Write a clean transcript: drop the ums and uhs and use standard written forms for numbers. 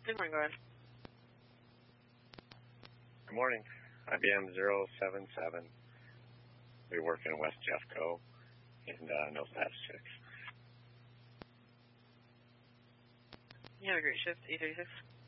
Good morning, go ahead. Good morning. IBM 077. We work in West Jeffco and no status checks. You have a great shift, 836.